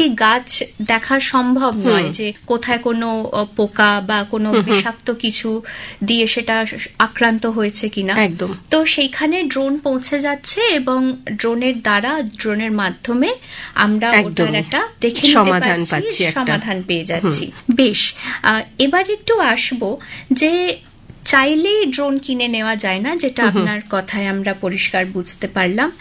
একটি গাছ দেখা সম্ভব নয় যে কোথায় কোনো পোকা বা কোনো বিষাক্ত কিছু দিয়ে সেটা আক্রান্ত হয়েছে কিনা। একদম। তো সেইখানে ড্রোন পৌঁছে যাচ্ছে এবং ড্রোনের দ্বারা, ড্রোনের মাধ্যমে আমরা ওটার একটা দেখে নিতে পারছি, সমাধান পেয়ে যাচ্ছি। বেশ, এবার একটু আসবো যে চাইলেই ড্রোন কিনে নেওয়া যায় না, যেটা আপনার কথায় আমরা পরিষ্কার বুঝতে পারলাম।